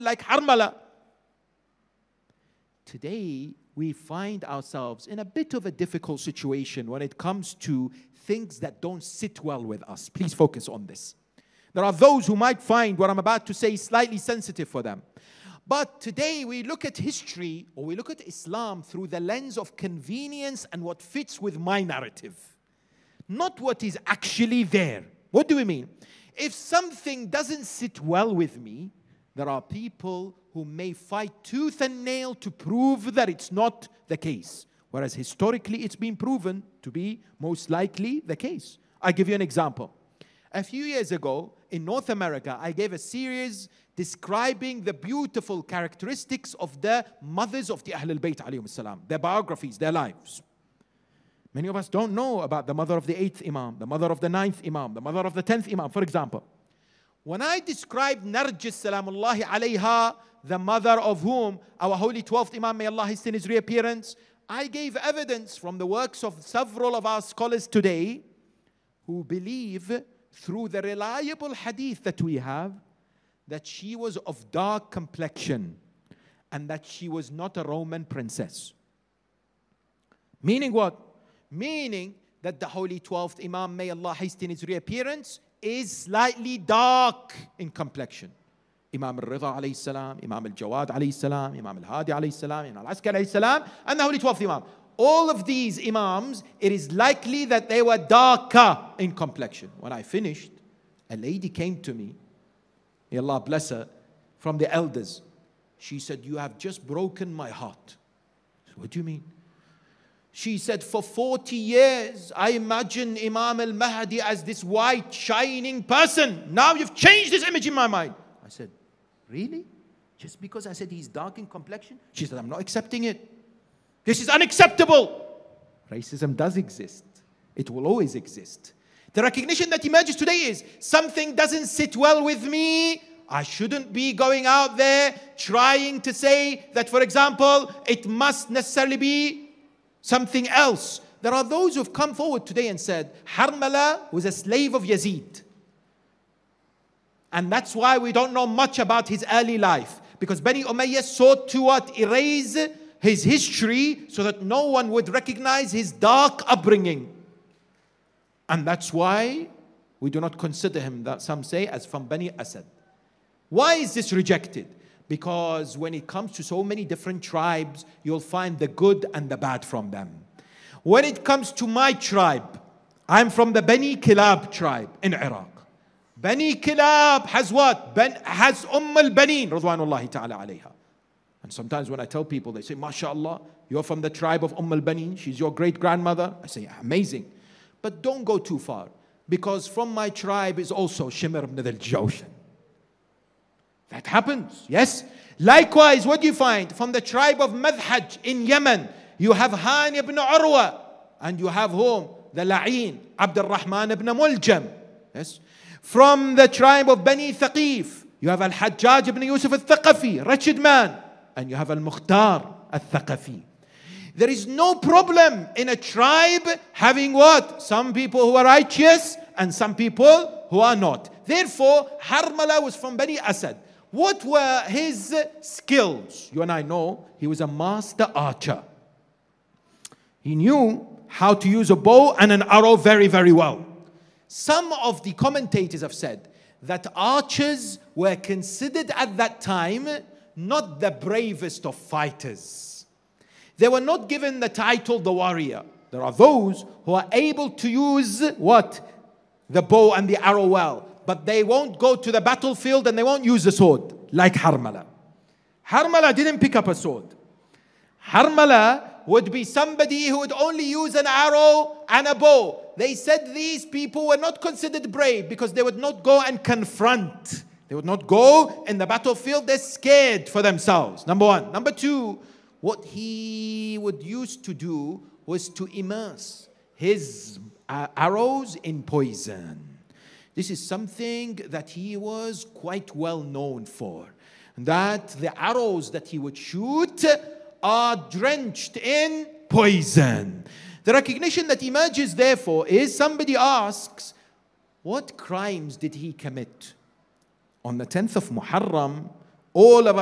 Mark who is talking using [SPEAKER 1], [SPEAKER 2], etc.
[SPEAKER 1] like Harmala. Today, we find ourselves in a bit of a difficult situation when it comes to things that don't sit well with us. Please focus on this. There are those who might find what I'm about to say slightly sensitive for them. But today we look at history, or we look at Islam through the lens of convenience and what fits with my narrative, not what is actually there. What do we mean? If something doesn't sit well with me, there are people who may fight tooth and nail to prove that it's not the case, whereas historically it's been proven to be most likely the case. I'll give you an example. A few years ago in North America, I gave a series describing the beautiful characteristics of the mothers of the Ahlul Bayt alayhim salam, their biographies, their lives. Many of us don't know about the mother of the 8th Imam, the mother of the 9th Imam, the mother of the 10th Imam, for example. When I described Narjis salamullahi alayha, the mother of whom our holy 12th Imam, may Allah hasten his reappearance, I gave evidence from the works of several of our scholars today who believe through the reliable hadith that we have that she was of dark complexion and that she was not a Roman princess. Meaning what? Meaning that the holy 12th Imam, may Allah hasten his reappearance, is slightly dark in complexion. Imam al-Rida alayhi salam, Imam al-Jawad alayhi salam, Imam al-Hadi alayhi salam, Imam al-Askar alayhi salam, and the holy 12th Imam. All of these Imams, it is likely that they were darker in complexion. When I finished, a lady came to me, may Allah bless her, from the elders. She said, "You have just broken my heart." I said, "What do you mean?" She said, "For 40 years, I imagined Imam al-Mahdi as this white, shining person. Now you've changed this image in my mind." I said, "Really? Just because I said he's dark in complexion?" She said, "I'm not accepting it. This is unacceptable." Racism does exist. It will always exist. The recognition that emerges today is something doesn't sit well with me. I shouldn't be going out there trying to say that, for example, it must necessarily be something else. There are those who've come forward today and said, Harmala was a slave of Yazid. And that's why we don't know much about his early life. Because Bani Umayyah sought to what? Erase his history so that no one would recognize his dark upbringing. And that's why we do not consider him, that some say, as from Bani Asad. Why is this rejected? Because when it comes to so many different tribes, you'll find the good and the bad from them. When it comes to my tribe, I'm from the Bani Kilab tribe in Iraq. Bani Kilab has what? Has al-Banin, Radwanullahi ta'ala alayha. And sometimes when I tell people, they say, MashaAllah, you're from the tribe of al-Banin, she's your great-grandmother. I say, amazing. But don't go too far, because from my tribe is also Shimr ibn al-Jawshan. That happens, yes. Likewise, what do you find? From the tribe of Madhaj in Yemen, you have Han ibn Urwa, and you have whom? The La'in, Abdul Rahman ibn Muljam. Yes. From the tribe of Bani Thaqif, you have Al-Hajjaj ibn Yusuf al-Thaqafi, wretched man, and you have Al-Mukhtar al-Thaqafi. There is no problem in a tribe having what? Some people who are righteous and some people who are not. Therefore, Harmala was from Bani Asad. What were his skills? You and I know he was a master archer. He knew how to use a bow and an arrow very, very well. Some of the commentators have said that archers were considered at that time not the bravest of fighters. They were not given the title the warrior. There are those who are able to use what? The bow and the arrow well. But they won't go to the battlefield and they won't use the sword, like Harmala. Harmala didn't pick up a sword. Harmala would be somebody who would only use an arrow and a bow. They said these people were not considered brave because they would not go and confront. They would not go in the battlefield. They're scared for themselves, number one. Number two, what he would used to do was to immerse his arrows in poison. This is something that he was quite well known for. That the arrows that he would shoot are drenched in poison. The recognition that emerges therefore is somebody asks, what crimes did he commit? On the 10th of Muharram, All of